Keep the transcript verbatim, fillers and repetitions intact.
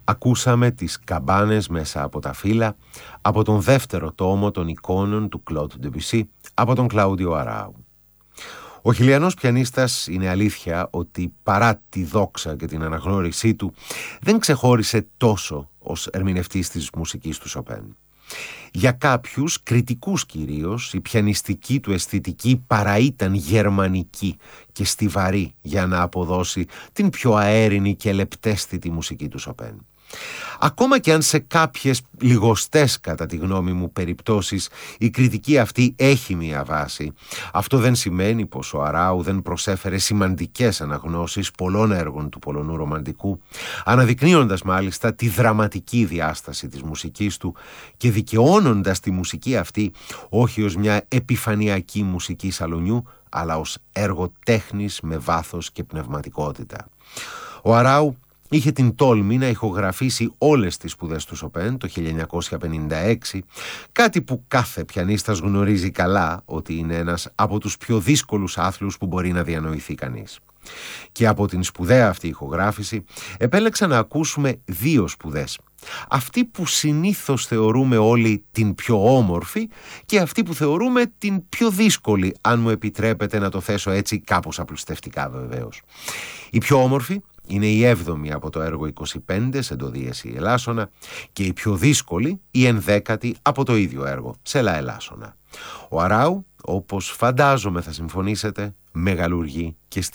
Ακούσαμε τις καμπάνες μέσα από τα φύλλα από τον δεύτερο τόμο των εικόνων του Κλοντ Ντεμπουσί από τον Κλάουδιο Αράου. Ο χιλιανός πιανίστας είναι αλήθεια ότι παρά τη δόξα και την αναγνώρισή του δεν ξεχώρισε τόσο ως ερμηνευτής της μουσικής του Σοπέν. Για κάποιους, κριτικούς κυρίως, η πιανιστική του αισθητική παρά ήταν γερμανική και στιβαρή για να αποδώσει την πιο αέρινη και λεπταίσθητη μουσική του Σοπέν. Ακόμα και αν σε κάποιες λιγοστές κατά τη γνώμη μου περιπτώσεις η κριτική αυτή έχει μία βάση, αυτό δεν σημαίνει πως ο Αράου δεν προσέφερε σημαντικές αναγνώσεις πολλών έργων του Πολωνού ρομαντικού, αναδεικνύοντας μάλιστα τη δραματική διάσταση της μουσικής του και δικαιώνοντας τη μουσική αυτή όχι ως μια επιφανειακή μουσική σαλονιού, αλλά ως έργο τέχνης με βάθος και πνευματικότητα. Ο Αράου είχε την τόλμη να ηχογραφήσει όλες τις σπουδές του Σοπέν το χίλια εννιακόσια πενήντα έξι, κάτι που κάθε πιανίστας γνωρίζει καλά ότι είναι ένας από τους πιο δύσκολους άθλους που μπορεί να διανοηθεί κανείς. Και από την σπουδαία αυτή ηχογράφηση επέλεξα να ακούσουμε δύο σπουδές. Αυτή που συνήθως θεωρούμε όλοι την πιο όμορφη και αυτή που θεωρούμε την πιο δύσκολη, αν μου επιτρέπετε να το θέσω έτσι κάπως απλουστευτικά βεβαίως. Η πιο όμορφη είναι η έβδομη από το έργο είκοσι πέντε σε ντο δίεση ελάσσονα και η πιο δύσκολη η ενδέκατη από το ίδιο έργο σε λα ελάσσονα. Ο Αράου, όπως φαντάζομαι θα συμφωνήσετε, μεγαλουργεί και στη